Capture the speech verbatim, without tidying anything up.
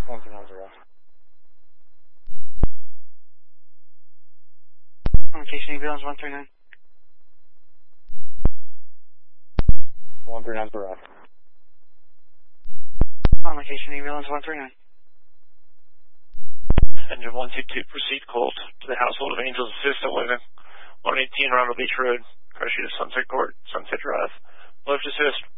one three nine zero. Communication ambulance one three nine. one three nine zero. Communication ambulance one three nine. Engine one two two, proceed cold to the household of Angels Assistant living, one eighteen Roundel Beach Road, crash to Sunset Court, Sunset Drive. Lift assist.